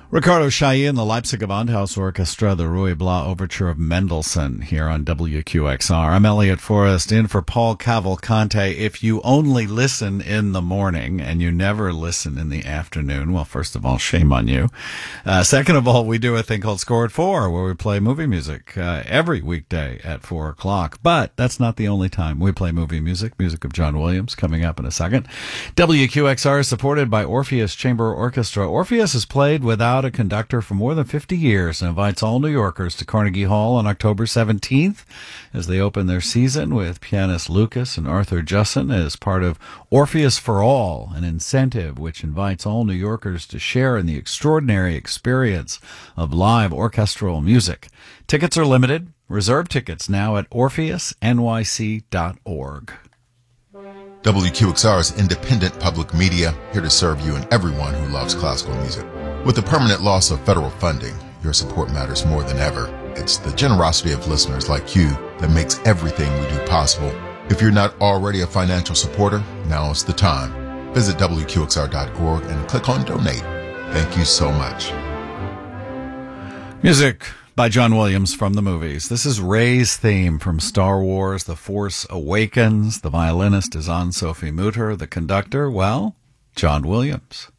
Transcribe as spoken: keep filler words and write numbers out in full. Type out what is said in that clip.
Ricardo Chailly and the Leipzig Gewandhaus Orchestra, the Ruy Blas Overture of Mendelssohn here on W Q X R. I'm Elliot Forrest, in for Paul Cavalcante. If you only listen in the morning and you never listen in the afternoon, well, first of all, shame on you. Uh, second of all, we do a thing called Score at Four, where we play movie music uh, every weekday at four o'clock. But that's not the only time we play movie music. Music of John Williams coming up in a second. W Q X R is supported by Orpheus Chamber Orchestra. Orpheus has played without a conductor for more than fifty years and invites all New Yorkers to Carnegie Hall on October seventeenth as they open their season with pianist Lucas and Arthur Jussin as part of Orpheus for All, an incentive which invites all New Yorkers to share in the extraordinary experience of live orchestral music. Tickets are limited. Reserve tickets now at orpheus n y c dot org. W Q X R is independent public media, here to serve you and everyone who loves classical music. With the permanent loss of federal funding, your support matters more than ever. It's the generosity of listeners like you that makes everything we do possible. If you're not already a financial supporter, now is the time. Visit W Q X R dot org and click on Donate. Thank you so much. Music by John Williams from the movies. This is Rey's theme from Star Wars: The Force Awakens. The violinist is Anne-Sophie Mutter. The conductor, well, John Williams.